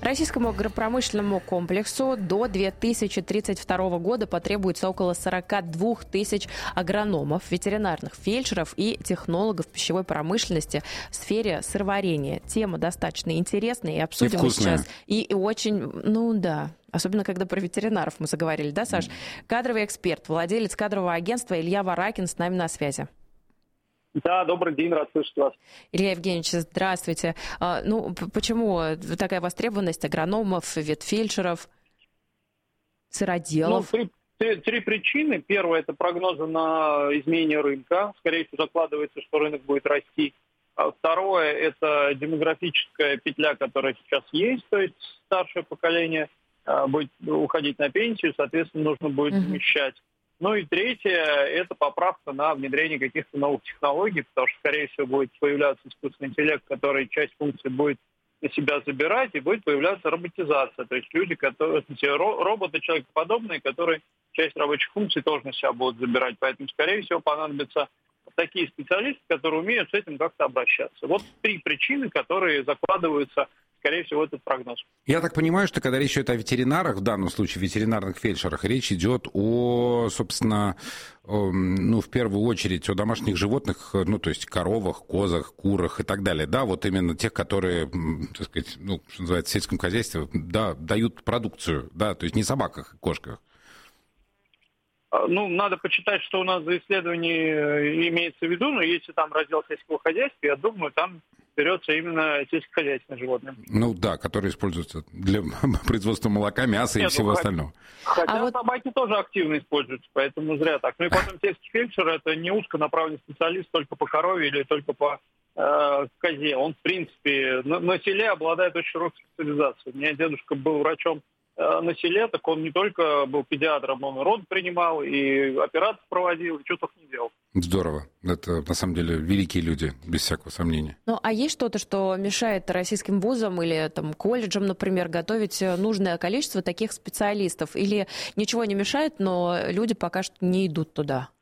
Российскому агропромышленному комплексу до 2032 года потребуется около 42 тысяч агрономов, ветеринарных фельдшеров и технологов пищевой промышленности в сфере сыроварения. Тема достаточно интересная, и обсудим мы сейчас. И очень, особенно когда про ветеринаров мы заговорили, да, Саш? Кадровый эксперт, владелец кадрового агентства Илья Варакин с нами на связи. Да, добрый день, рад слышать вас. Илья Евгеньевич, здравствуйте. Почему такая востребованность агрономов, ветфельдшеров, сыроделов? Три причины. Первое – это прогнозы на изменение рынка. Скорее всего, закладывается, что рынок будет расти. Второе – это демографическая петля, которая сейчас есть, то есть старшее поколение будет уходить на пенсию, соответственно, нужно будет замещать. Ну и третье – это поправка на внедрение каких-то новых технологий, потому что, скорее всего, будет появляться искусственный интеллект, который часть функций будет на себя забирать, и будет появляться роботизация. То есть люди, роботы человекоподобные, которые часть рабочих функций тоже на себя будут забирать. Поэтому, скорее всего, понадобятся такие специалисты, которые умеют с этим как-то обращаться. Вот три причины, которые закладываются, скорее всего, этот прогноз. Я так понимаю, что когда речь идет о ветеринарах, в данном случае ветеринарных фельдшерах, речь идет собственно, в первую очередь о домашних животных, то есть коровах, козах, курах и так далее. Да, вот именно тех, которые, так сказать, что называется, в сельском хозяйстве, да, дают продукцию, да, то есть не собаках и кошках. Надо почитать, что у нас за исследование имеется в виду, но если там раздел сельского хозяйства, я думаю, там берется именно сельскохозяйственные животные. Которые используются для производства молока, мяса и всего остального. Хотя собаки тоже активно используются, поэтому зря так. И потом сельский фельдшер – это не узконаправленный специалист только по корове или только по козе. Он, в принципе, на селе обладает очень широкой специализацией. У меня дедушка был врачом на селе, так он не только был педиатром, он и род принимал, и операции проводил, и что только не делал. Здорово. Это, на самом деле, великие люди, без всякого сомнения. А есть что-то, что мешает российским вузам или колледжам, например, готовить нужное количество таких специалистов? Или ничего не мешает, но люди пока что не идут туда?